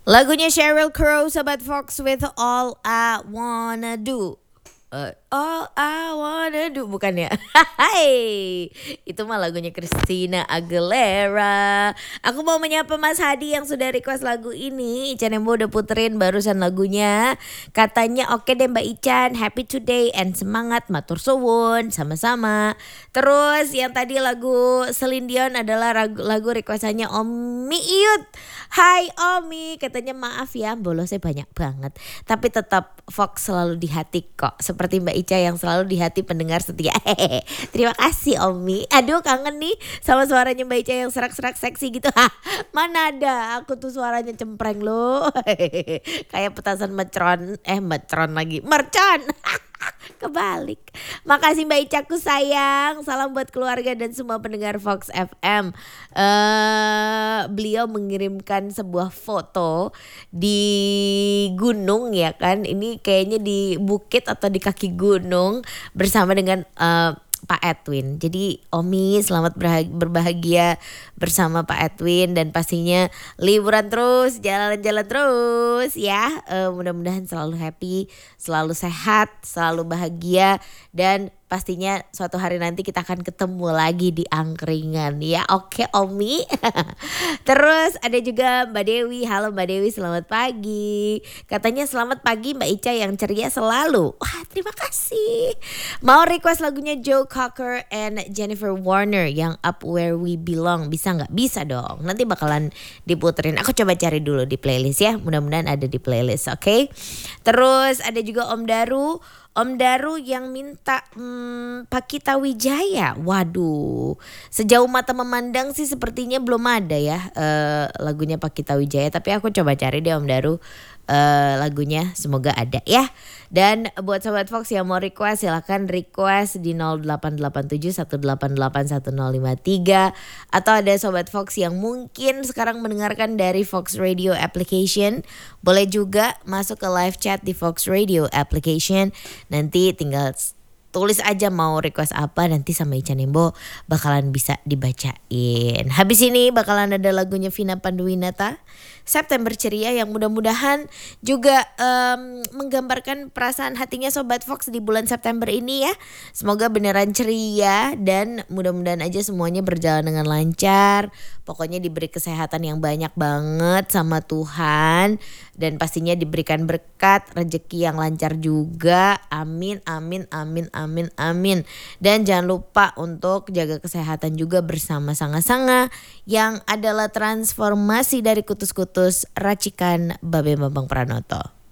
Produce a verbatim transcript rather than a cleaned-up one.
Lagunya Sheryl Crow, Sobat Fox with All I Wanna Do. Uh, all I wanna do, bukan ya? Hai, itu mah lagunya Christina Aguilera. Aku mau menyapa Mas Hadi yang sudah request lagu ini. Ican Embo udah puterin barusan lagunya. Katanya oke deh Mbak Ican, happy today and semangat, matur suwun, sama-sama. Terus yang tadi lagu Celine Dion adalah lagu, lagu requestannya Omi Iyut. Hai Omi, katanya maaf ya bolosnya banyak banget, tapi tetap Fox selalu di hati kok. Seperti Mbak Ica yang selalu di hati pendengar setia. Hehehe. Terima kasih Omi. Aduh kangen nih sama suaranya Mbak Ica yang serak-serak seksi gitu. Hah, mana ada, aku tuh suaranya cempreng loh. Kayak petasan metron. Eh metron lagi, mercon. Kebalik. Makasih Mbak Icaku sayang. Salam buat keluarga dan semua pendengar Fox F M. uh, Beliau mengirimkan sebuah foto di gunung ya kan. Ini kayaknya di bukit atau di kaki gunung bersama dengan uh, Pak Edwin. Jadi Omi selamat berbahagia bersama Pak Edwin dan pastinya liburan terus, jalan-jalan terus ya. Uh, mudah-mudahan selalu happy, selalu sehat, selalu bahagia dan pastinya suatu hari nanti kita akan ketemu lagi di angkringan ya. Oke Omi. Terus ada juga Mbak Dewi. Halo Mbak Dewi, selamat pagi. Katanya selamat pagi Mbak Ica yang ceria selalu. Wah terima kasih. Mau request lagunya Joe Cocker and Jennifer Warner yang Up Where We Belong. Bisa gak? Bisa dong. Nanti bakalan diputerin. Aku coba cari dulu di playlist ya. Mudah-mudahan ada di playlist. Oke okay? Terus ada juga Om Daru. Om Daru yang minta hmm, Pakita Wijaya. Waduh, sejauh mata memandang sih sepertinya belum ada ya uh, lagunya Pakita Wijaya. Tapi aku coba cari deh Om Daru uh, lagunya, semoga ada ya. Dan buat Sobat Fox yang mau request silahkan request di nol delapan delapan tujuh satu delapan delapan satu nol lima tiga. Atau ada Sobat Fox yang mungkin sekarang mendengarkan dari Fox Radio application, boleh juga masuk ke live chat di Fox Radio application. Nanti tinggal tulis aja mau request apa, nanti sama Ica Nembo bakalan bisa dibacain. Habis ini bakalan ada lagunya Vina Panduwinata, September Ceria, yang mudah-mudahan juga um, menggambarkan perasaan hatinya Sobat Fox di bulan September ini ya. Semoga beneran ceria dan mudah-mudahan aja semuanya berjalan dengan lancar. Pokoknya diberi kesehatan yang banyak banget sama Tuhan dan pastinya diberikan berkat, rezeki yang lancar juga. Amin, amin, amin, amin, amin. Dan jangan lupa untuk jaga kesehatan juga bersama Sanga-Sanga yang adalah transformasi dari kutus-kutus racikan Babe Bambang Pranoto.